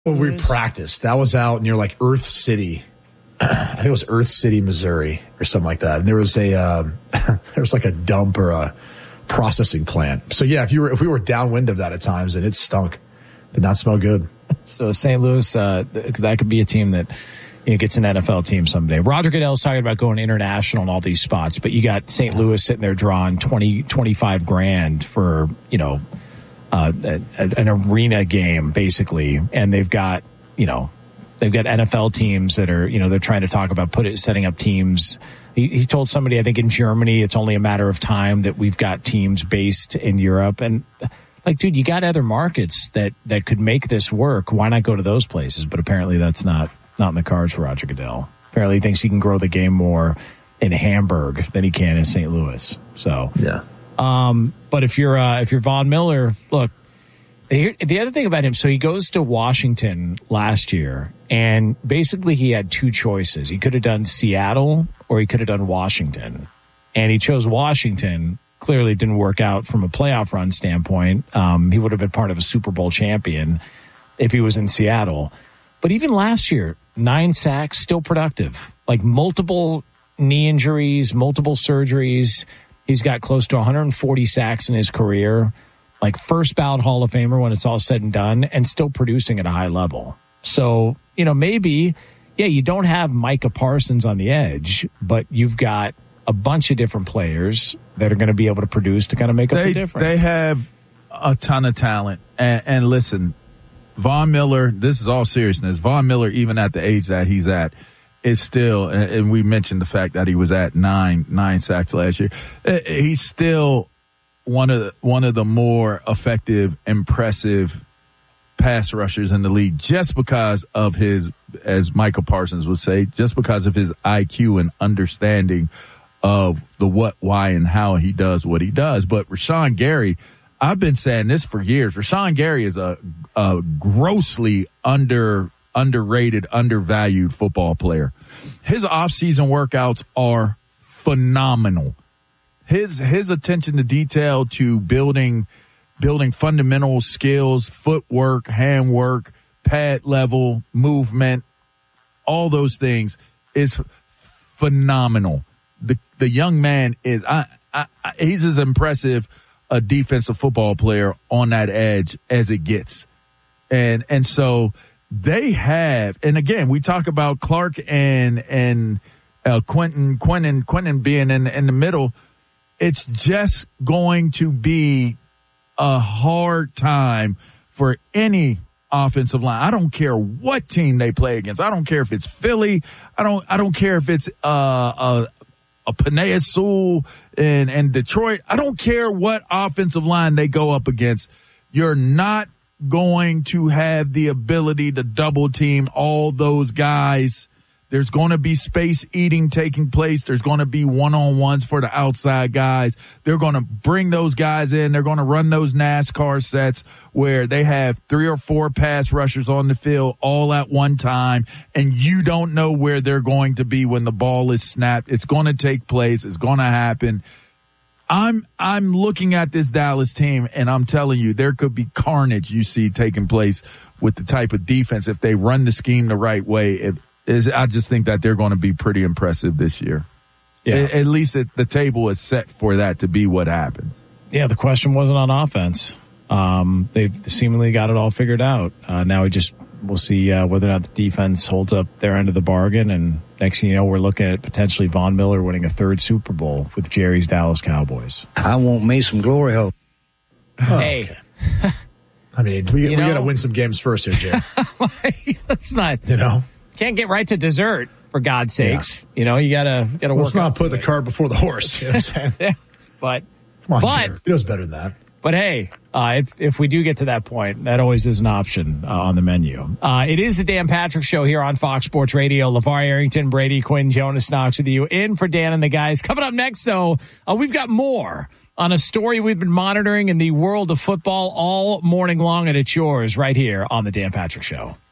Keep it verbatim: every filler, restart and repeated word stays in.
Well, we practiced. That was out near like Earth City. I think it was Earth City, Missouri, or something like that. And there was a um, there was like a dump or a processing plant. So yeah, if you were if we were downwind of that at times, and it stunk, did not smell good. So Saint Louis, uh, that could be a team that you know, gets an N F L team someday. Roger Goodell's talking about going international in all these spots, but you got Saint Louis sitting there drawing twenty, twenty-five grand for, you know, uh, a, an arena game, basically. And they've got, you know, they've got N F L teams that are, you know, they're trying to talk about put it, setting up teams. He, he told somebody, I think in Germany, it's only a matter of time that we've got teams based in Europe. And like, dude, you got other markets that, that could make this work. Why not go to those places? But apparently that's not, not in the cards for Roger Goodell. Apparently he thinks he can grow the game more in Hamburg than he can in Saint Louis. So, yeah. Um, but if you're, uh, if you're Von Miller, look, here, the other thing about him, so he goes to Washington last year, and basically he had two choices. He could have done Seattle or he could have done Washington. And he chose Washington. Clearly didn't work out from a playoff run standpoint. Um, he would have been part of a Super Bowl champion if he was in Seattle. But even last year, nine sacks, still productive. Like multiple knee injuries, multiple surgeries. He's got close to one hundred forty sacks in his career. Like first ballot Hall of Famer when it's all said and done, and still producing at a high level. So, you know, maybe, yeah, you don't have Micah Parsons on the edge, but you've got a bunch of different players that are going to be able to produce to kind of make up they, the difference. They have a ton of talent. And, and listen, Von Miller, this is all seriousness. Von Miller, even at the age that he's at, is still, and we mentioned the fact that he was at nine, nine sacks last year. He's still one of the, one of the more effective, impressive pass rushers in the league just because of his, as Michael Parsons would say, just because of his I Q and understanding of the what, why, and how he does what he does. But Rashawn Gary, I've been saying this for years. Rashawn Gary is a, a grossly under, underrated, undervalued football player. His off-season workouts are phenomenal. His, his attention to detail to building, building fundamental skills, footwork, handwork, pad level, movement, all those things is phenomenal. The, the young man is, I, I, I, he's as impressive a defensive football player on that edge as it gets. And, and so they have, and again, we talk about Clark and, and, uh, Quentin, Quentin, Quentin being in, in the middle. It's just going to be a hard time for any offensive line. I don't care what team they play against. I don't care if it's Philly. I don't, I don't care if it's, uh, a, a Panay Sewell and, and Detroit. I don't care what offensive line they go up against. You're not going to have the ability to double team all those guys. There's going to be space eating taking place. There's going to be one-on-ones for the outside guys. They're going to bring those guys in. They're going to run those NASCAR sets where they have three or four pass rushers on the field all at one time, and you don't know where they're going to be when the ball is snapped. It's going to take place. It's going to happen. I'm I'm looking at this Dallas team, and I'm telling you, there could be carnage you see taking place with the type of defense if they run the scheme the right way. If Is I just think that they're going to be pretty impressive this year. Yeah. At, at least it, the table is set for that to be what happens. Yeah, the question wasn't on offense. Um, they've seemingly got it all figured out. Uh, now we just we'll see uh, whether or not the defense holds up their end of the bargain. And next thing you know, we're looking at potentially Von Miller winning a third Super Bowl with Jerry's Dallas Cowboys. I want me some glory hole. Oh, hey. Okay. I mean, we, we got to win some games first here, Jay. Let's not, you know. Can't get right to dessert, for God's sakes. Yeah. You know, you gotta, gotta Let's work not put the it. cart before the horse. You know what I'm saying? Yeah, but, Come on, but, here. He knows better than that. But hey, uh, if, if we do get to that point, that always is an option uh, on the menu. Uh, it is the Dan Patrick Show here on Fox Sports Radio. LeVar Arrington, Brady Quinn, Jonas Knox with you in for Dan and the guys. Coming up next, though, uh, we've got more on a story we've been monitoring in the world of football all morning long, and it's yours right here on the Dan Patrick Show.